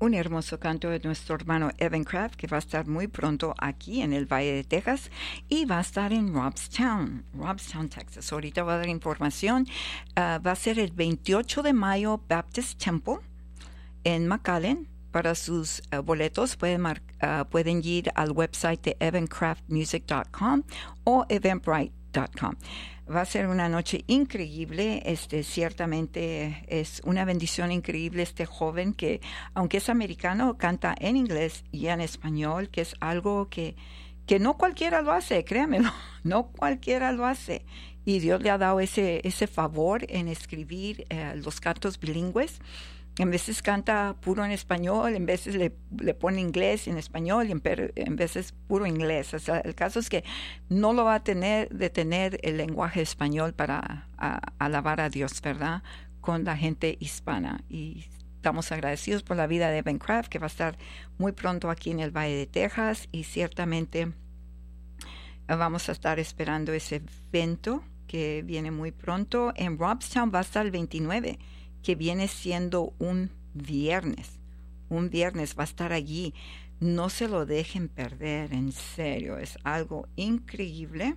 Un hermoso canto de nuestro hermano Evan Craft, que va a estar muy pronto aquí en el Valle de Texas y va a estar en Robstown, Texas. Ahorita va a dar información. Va a ser el 28 de mayo Baptist Temple en McAllen. Para sus boletos pueden ir al website de evancraftmusic.com o eventbrite.com. Va a ser una noche increíble. Ciertamente es una bendición increíble este joven que, aunque es americano, canta en inglés y en español, que es algo que no cualquiera lo hace, créamelo, no cualquiera lo hace. Y Dios le ha dado ese favor en escribir los cantos bilingües. En veces canta puro en español, en veces le pone inglés en español y en veces puro inglés. O sea, el caso es que no lo va a detener el lenguaje español para alabar a Dios, ¿verdad? Con la gente hispana. Y estamos agradecidos por la vida de Evan Craft, que va a estar muy pronto aquí en el Valle de Texas, y ciertamente vamos a estar esperando ese evento que viene muy pronto. En Robstown va a estar el 29, que viene siendo un viernes. Un viernes va a estar allí. No se lo dejen perder, en serio. Es algo increíble.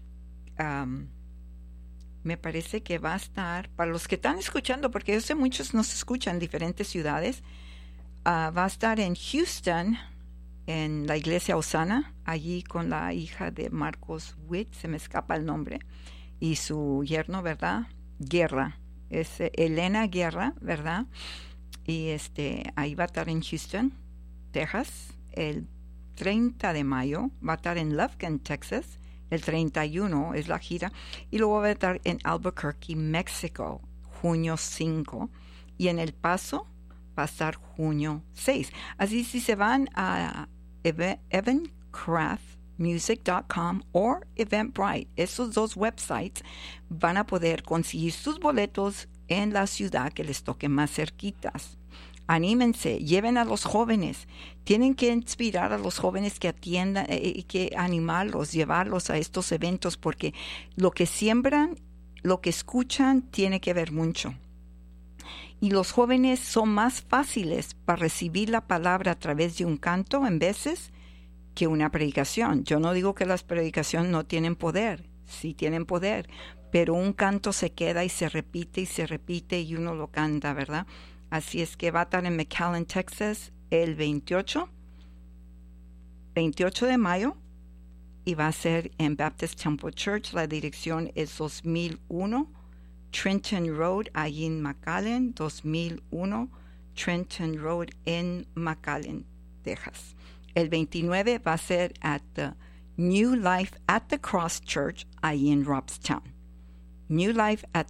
Me parece que va a estar, para los que están escuchando, porque yo sé muchos nos escuchan en diferentes ciudades, va a estar en Houston, en la iglesia Osana, allí con la hija de Marcos Witt, se me escapa el nombre, y su yerno, ¿verdad? Guerra. Es Elena Guerra, ¿verdad? Y ahí va a estar en Houston, Texas, el 30 de mayo. Va a estar en Lufkin, Texas, el 31 es la gira. Y luego va a estar en Albuquerque, México, junio 5. Y en El Paso va a estar junio 6. Así si se van a evancraftmusic.com o Eventbrite, esos dos websites, van a poder conseguir sus boletos en la ciudad que les toque más cerquitas. Anímense, lleven a los jóvenes. Tienen que inspirar a los jóvenes que atiendan y que animarlos, llevarlos a estos eventos, porque lo que siembran, lo que escuchan, tiene que ver mucho. Y los jóvenes son más fáciles para recibir la palabra a través de un canto en veces que una predicación. Yo no digo que las predicaciones no tienen poder, sí tienen poder, pero un canto se queda y se repite y uno lo canta, ¿verdad? Así es que va a estar en McAllen, Texas, el 28 de mayo, y va a ser en Baptist Temple Church. La dirección es 2001 Trenton Road, allí en McAllen, 2001 Trenton Road en McAllen, Texas. El 29 va a ser at the New Life at the Cross Church, ahí en Robstown. New Life at